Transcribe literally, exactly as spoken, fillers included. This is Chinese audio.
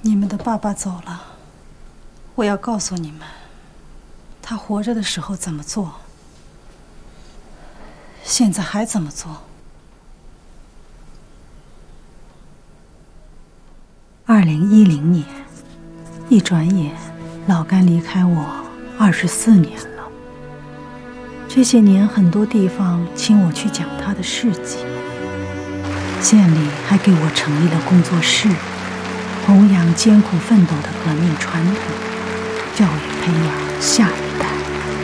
你们的爸爸走了，我要告诉你们，他活着的时候怎么做，现在还怎么做。二零一零年，一转眼，老甘离开我二十四年了。这些年，很多地方请我去讲他的事迹，县里还给我成立了工作室，弘扬艰苦奋斗的革命传统，教育培养下一代。